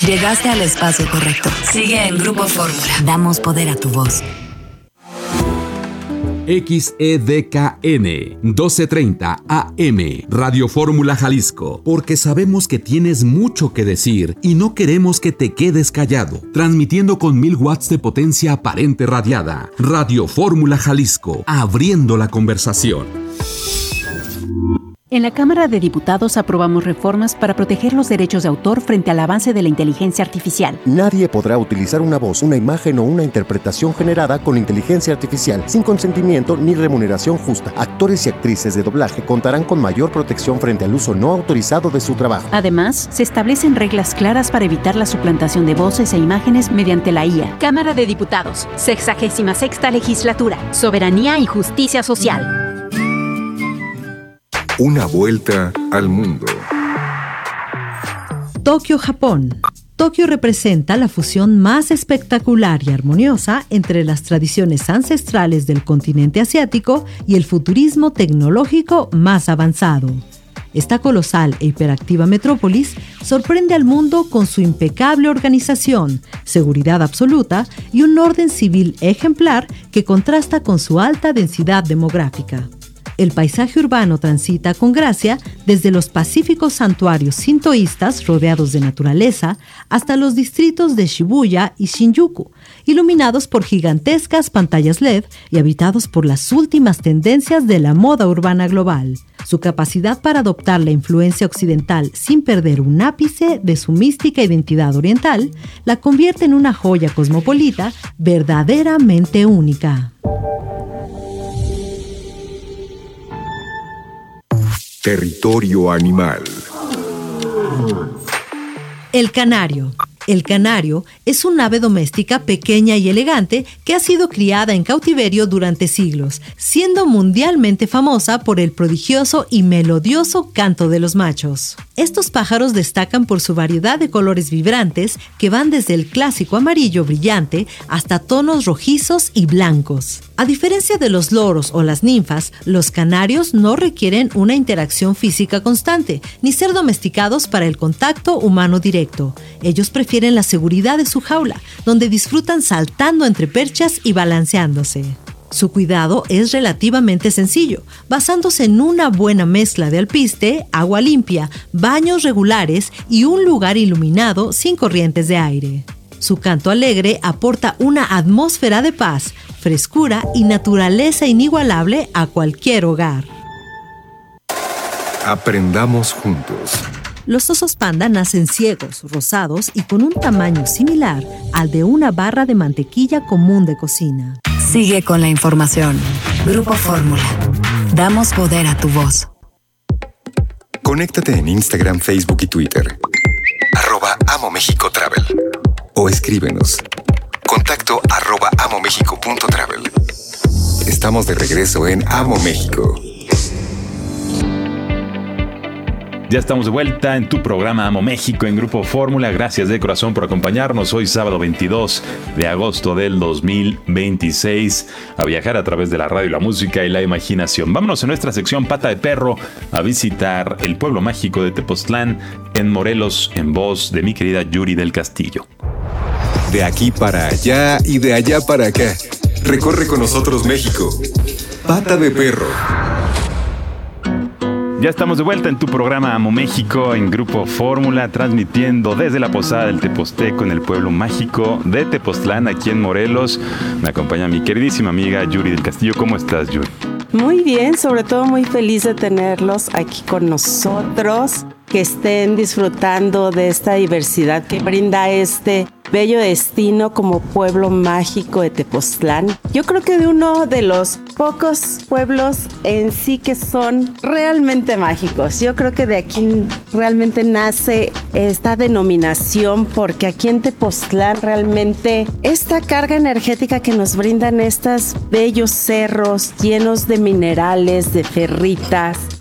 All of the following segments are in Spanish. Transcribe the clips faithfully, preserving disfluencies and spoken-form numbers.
Llegaste al espacio correcto. Sigue en Grupo Fórmula. Damos poder a tu voz. X E D K N doce treinta A M Radio Fórmula Jalisco, porque sabemos que tienes mucho que decir y no queremos que te quedes callado. Transmitiendo con mil watts de potencia aparente radiada. Radio Fórmula Jalisco, abriendo la conversación. En la Cámara de Diputados aprobamos reformas para proteger los derechos de autor frente al avance de la inteligencia artificial. Nadie podrá utilizar una voz, una imagen o una interpretación generada con inteligencia artificial sin consentimiento ni remuneración justa. Actores y actrices de doblaje contarán con mayor protección frente al uso no autorizado de su trabajo. Además, se establecen reglas claras para evitar la suplantación de voces e imágenes mediante la I A. Cámara de Diputados, sexagésima sexta legislatura, soberanía y justicia social. Una vuelta al mundo. Tokio, Japón. Tokio representa la fusión más espectacular y armoniosa entre las tradiciones ancestrales del continente asiático y el futurismo tecnológico más avanzado. Esta colosal e hiperactiva metrópolis sorprende al mundo con su impecable organización, seguridad absoluta y un orden civil ejemplar que contrasta con su alta densidad demográfica. El paisaje urbano transita con gracia desde los pacíficos santuarios sintoístas rodeados de naturaleza hasta los distritos de Shibuya y Shinjuku, iluminados por gigantescas pantallas L E D y habitados por las últimas tendencias de la moda urbana global. Su capacidad para adoptar la influencia occidental sin perder un ápice de su mística identidad oriental la convierte en una joya cosmopolita verdaderamente única. Territorio animal. El canario. El canario es un ave doméstica pequeña y elegante que ha sido criada en cautiverio durante siglos, siendo mundialmente famosa por el prodigioso y melodioso canto de los machos. Estos pájaros destacan por su variedad de colores vibrantes que van desde el clásico amarillo brillante hasta tonos rojizos y blancos. A diferencia de los loros o las ninfas, los canarios no requieren una interacción física constante, ni ser domesticados para el contacto humano directo. Ellos prefieren la seguridad de su jaula, donde disfrutan saltando entre perchas y balanceándose. Su cuidado es relativamente sencillo, basándose en una buena mezcla de alpiste, agua limpia, baños regulares y un lugar iluminado sin corrientes de aire. Su canto alegre aporta una atmósfera de paz, frescura y naturaleza inigualable a cualquier hogar. Aprendamos juntos. Los osos panda nacen ciegos, rosados y con un tamaño similar al de una barra de mantequilla común de cocina. Sigue con la información. Grupo Fórmula. Damos poder a tu voz. Conéctate en Instagram, Facebook y Twitter. Arroba Amo México Travel. O escríbenos. Contacto arroba amomexico.travel. Estamos de regreso en Amo México. Ya estamos de vuelta en tu programa Amo México en Grupo Fórmula. Gracias de corazón por acompañarnos hoy sábado veintidós de agosto del dos mil veintiséis a viajar a través de la radio, la música y la imaginación. Vámonos en nuestra sección Pata de Perro a visitar el pueblo mágico de Tepoztlán en Morelos en voz de mi querida Yuri del Castillo. De aquí para allá y de allá para acá. Recorre con nosotros México. Pata de Perro. Ya estamos de vuelta en tu programa Amo México en Grupo Fórmula, transmitiendo desde la Posada del Teposteco en el pueblo mágico de Tepoztlán, aquí en Morelos. Me acompaña mi queridísima amiga Yuri del Castillo. ¿Cómo estás, Yuri? Muy bien, sobre todo muy feliz de tenerlos aquí con nosotros, que estén disfrutando de esta diversidad que brinda este bello destino como pueblo mágico de Tepoztlán. Yo creo que de uno de los pocos pueblos en sí que son realmente mágicos. Yo creo que de aquí realmente nace esta denominación, porque aquí en Tepoztlán realmente esta carga energética que nos brindan estos bellos cerros llenos de minerales, de ferritas,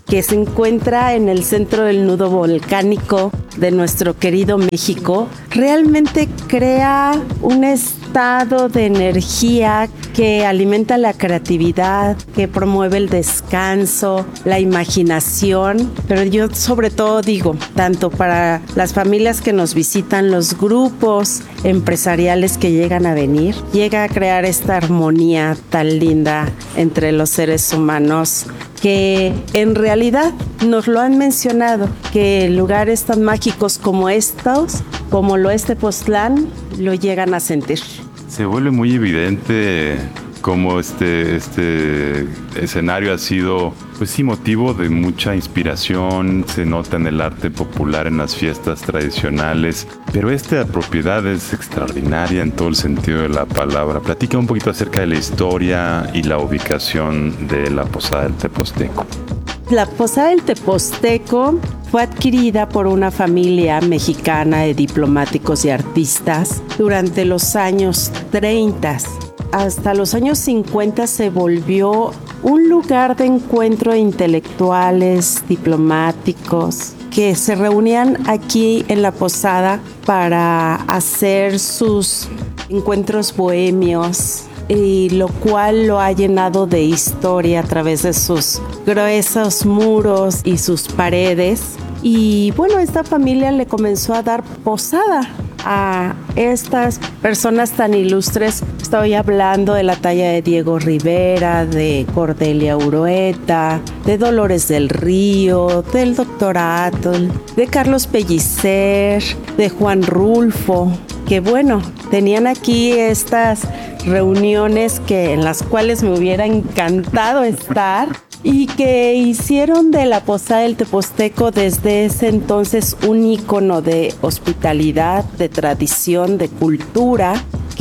que se encuentra en el centro del nudo volcánico de nuestro querido México, realmente crea un estado de energía que alimenta la creatividad, que promueve el descanso, la imaginación, pero yo sobre todo digo, tanto para las familias que nos visitan, los grupos empresariales que llegan a venir, llega a crear esta armonía tan linda entre los seres humanos, que en realidad nos lo han mencionado, que lugares tan mágicos como estos, como lo es Tepoztlán, lo llegan a sentir. Se vuelve muy evidente cómo este, este escenario ha sido, pues sí, motivo de mucha inspiración. Se nota en el arte popular, en las fiestas tradicionales, pero esta propiedad es extraordinaria en todo el sentido de la palabra. Platica un poquito acerca de la historia y la ubicación de la Posada del Tepozteco. La Posada del Tepozteco fue adquirida por una familia mexicana de diplomáticos y artistas durante los años treinta. Hasta los años cincuenta se volvió un lugar de encuentro de intelectuales, diplomáticos, que se reunían aquí en la posada para hacer sus encuentros bohemios, y lo cual lo ha llenado de historia a través de sus gruesos muros y sus paredes. Y bueno, esta familia le comenzó a dar posada a estas personas tan ilustres. Estoy hablando de la talla de Diego Rivera, de Cordelia Urueta, de Dolores del Río, del doctor Atl, de Carlos Pellicer, de Juan Rulfo, que bueno, tenían aquí estas reuniones que, en las cuales me hubiera encantado estar, y que hicieron de la Posada del Tepozteco desde ese entonces un ícono de hospitalidad, de tradición, de cultura,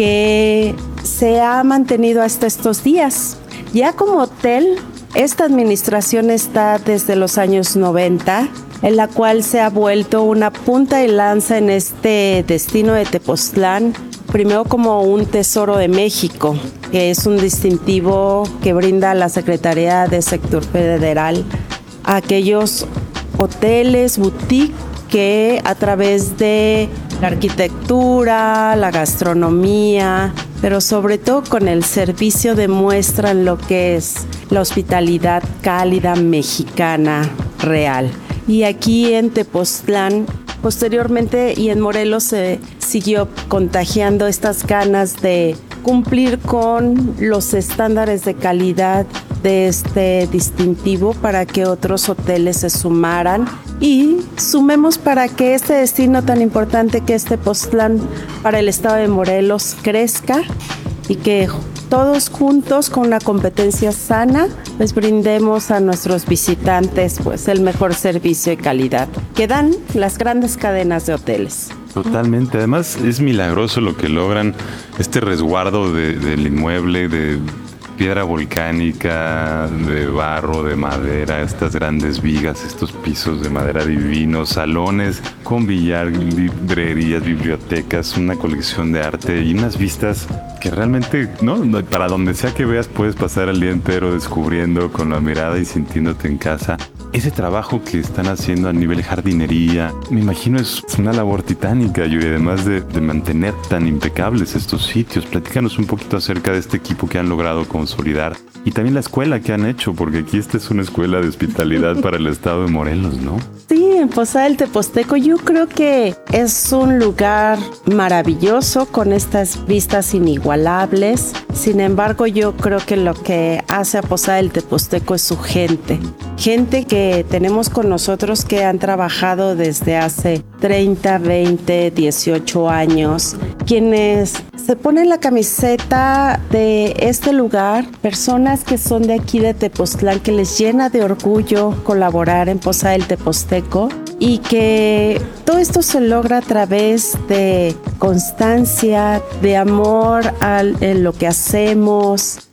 que se ha mantenido hasta estos días. Ya como hotel, esta administración está desde los años noventa, en la cual se ha vuelto una punta de lanza en este destino de Tepoztlán, primero como un tesoro de México, que es un distintivo que brinda la Secretaría de Sector Federal a aquellos hoteles, boutique, que a través de la arquitectura, la gastronomía, pero sobre todo con el servicio demuestran lo que es la hospitalidad cálida mexicana real. Y aquí en Tepoztlán, posteriormente, y en Morelos se siguió contagiando estas ganas de cumplir con los estándares de calidad de este distintivo para que otros hoteles se sumaran y sumemos para que este destino tan importante que es Tepoztlán para el estado de Morelos crezca y que todos juntos con una competencia sana les brindemos a nuestros visitantes pues el mejor servicio y calidad que dan las grandes cadenas de hoteles. Totalmente, además es milagroso lo que logran, este resguardo de, del inmueble, de piedra volcánica, de barro, de madera, estas grandes vigas, estos pisos de madera divinos, salones con billar, librerías, bibliotecas, una colección de arte y unas vistas que realmente, ¿no? Para donde sea que veas puedes pasar el día entero descubriendo con la mirada y sintiéndote en casa. Ese trabajo que están haciendo a nivel jardinería, me imagino es una labor titánica, y además de, de mantener tan impecables estos sitios. Platícanos un poquito acerca de este equipo que han logrado consolidar y también la escuela que han hecho, porque aquí esta es una escuela de hospitalidad para el estado de Morelos, ¿no? Sí, en Posada del Tepozteco yo creo que es un lugar maravilloso con estas vistas inigualables. Sin embargo, yo creo que lo que hace a Posada del Tepozteco es su gente. Gente que tenemos con nosotros que han trabajado desde hace treinta, veinte, dieciocho años, quienes se ponen la camiseta de este lugar, personas que son de aquí de Tepoztlán, que les llena de orgullo colaborar en Posada del Tepozteco, y que todo esto se logra a través de constancia, de amor a lo que hacemos,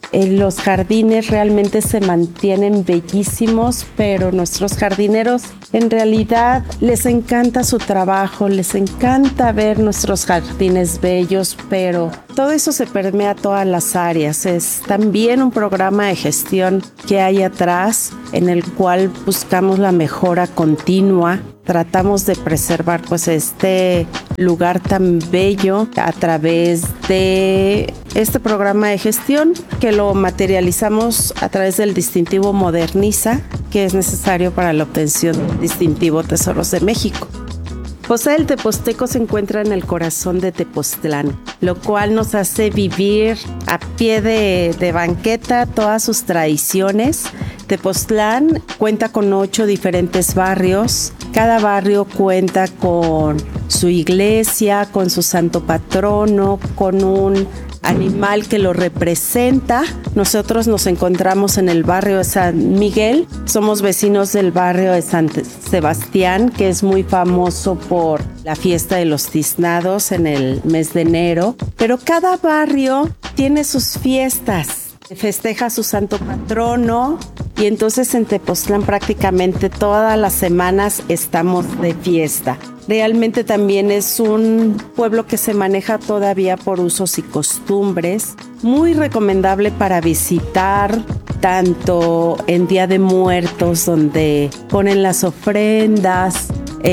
Eh, los jardines realmente se mantienen bellísimos, pero nuestros jardineros en realidad les encanta su trabajo, les encanta ver nuestros jardines bellos, pero todo eso se permea a todas las áreas. Es también un programa de gestión que hay atrás en el cual buscamos la mejora continua. Tratamos de preservar pues este lugar tan bello a través de este programa de gestión que lo materializamos a través del distintivo Moderniza, que es necesario para la obtención del distintivo Tesoros de México. Posada del Teposteco se encuentra en el corazón de Tepoztlán, lo cual nos hace vivir a pie de, de banqueta todas sus tradiciones. Tepoztlán cuenta con ocho diferentes barrios. Cada barrio cuenta con su iglesia, con su santo patrono, con un animal que lo representa. Nosotros nos encontramos en el barrio de San Miguel. Somos vecinos del barrio de San Sebastián, que es muy famoso por la fiesta de los tiznados en el mes de enero. Pero cada barrio tiene sus fiestas. Festeja a su santo patrono y entonces en Tepoztlán prácticamente todas las semanas estamos de fiesta. Realmente también es un pueblo que se maneja todavía por usos y costumbres. Muy recomendable para visitar, tanto en Día de Muertos, donde ponen las ofrendas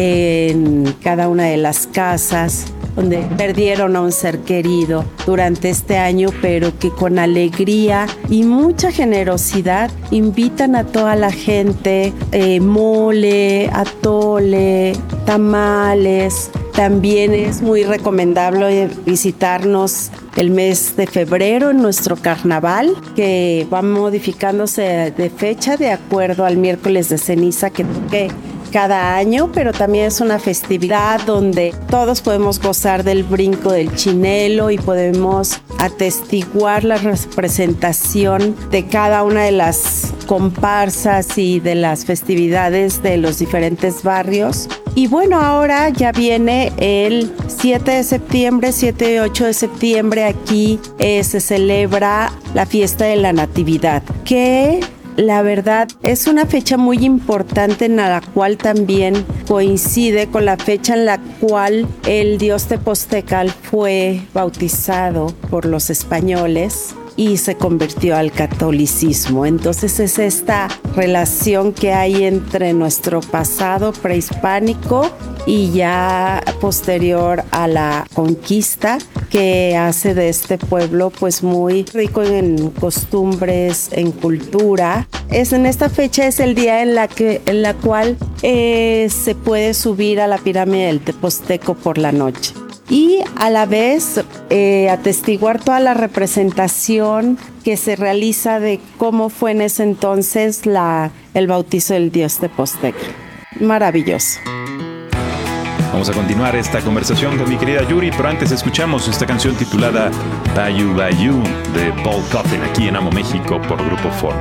en cada una de las casas, donde perdieron a un ser querido durante este año, pero que con alegría y mucha generosidad invitan a toda la gente, eh, mole, atole, tamales. También es muy recomendable visitarnos el mes de febrero en nuestro carnaval, que va modificándose de fecha de acuerdo al miércoles de ceniza que toque cada año, pero también es una festividad donde todos podemos gozar del brinco del chinelo y podemos atestiguar la representación de cada una de las comparsas y de las festividades de los diferentes barrios. Y bueno, ahora ya viene el siete de septiembre, siete y ocho de septiembre, aquí eh, se celebra la fiesta de la Natividad, que la verdad es una fecha muy importante en la cual también coincide con la fecha en la cual el dios Tepostecal fue bautizado por los españoles y se convirtió al catolicismo. Entonces es esta relación que hay entre nuestro pasado prehispánico y ya posterior a la conquista, que hace de este pueblo pues muy rico en costumbres, en cultura. Es en esta fecha es el día en la que en la cual eh, se puede subir a la pirámide del Teposteco por la noche. Y a la vez eh, atestiguar toda la representación que se realiza de cómo fue en ese entonces la, el bautizo del dios Teposteca. Maravilloso. Vamos a continuar esta conversación con mi querida Yuri, pero antes escuchamos esta canción titulada Bayou Bayou de Paul Coffin aquí en Amo México por Grupo Fórmula.